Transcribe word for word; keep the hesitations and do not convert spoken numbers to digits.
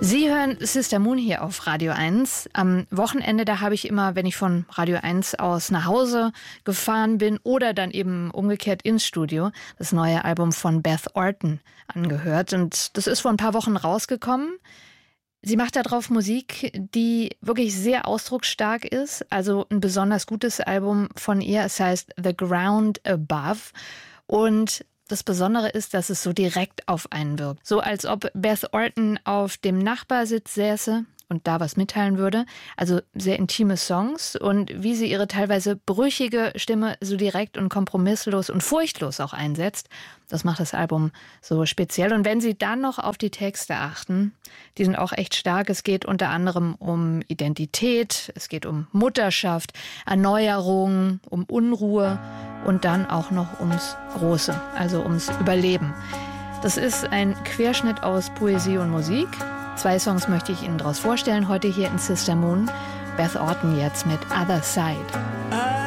Sie hören Sister Moon hier auf Radio eins. Am Wochenende, da habe ich immer, wenn ich von Radio eins aus nach Hause gefahren bin oder dann eben umgekehrt ins Studio, das neue Album von Beth Orton angehört. Und das ist vor ein paar Wochen rausgekommen. Sie macht darauf Musik, die wirklich sehr ausdrucksstark ist. Also ein besonders gutes Album von ihr. Es heißt The Ground Above. Und das Besondere ist, dass es so direkt auf einen wirkt. So als ob Beth Orton auf dem Nachbarsitz säße und da was mitteilen würde. Also sehr intime Songs und wie sie ihre teilweise brüchige Stimme so direkt und kompromisslos und furchtlos auch einsetzt, das macht das Album so speziell. Und wenn Sie dann noch auf die Texte achten, die sind auch echt stark. Es geht unter anderem um Identität, es geht um Mutterschaft, Erneuerung, um Unruhe und dann auch noch ums Große, also ums Überleben. Das ist ein Querschnitt aus Poesie und Musik. Zwei Songs möchte ich Ihnen daraus vorstellen, heute hier in Sister Moon. Beth Orton jetzt mit Other Side.